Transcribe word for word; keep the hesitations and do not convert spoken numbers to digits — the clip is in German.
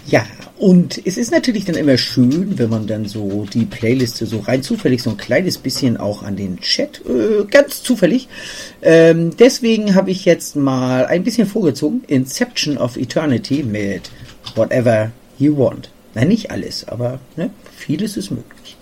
Ja, und es ist natürlich dann immer schön, wenn man dann so die Playliste so rein zufällig so ein kleines bisschen auch an den Chat, äh, ganz zufällig. Ähm, deswegen habe ich jetzt mal ein bisschen vorgezogen. Inception of Eternity mit Whatever You Want. Na, nicht alles, aber ne, vieles ist möglich.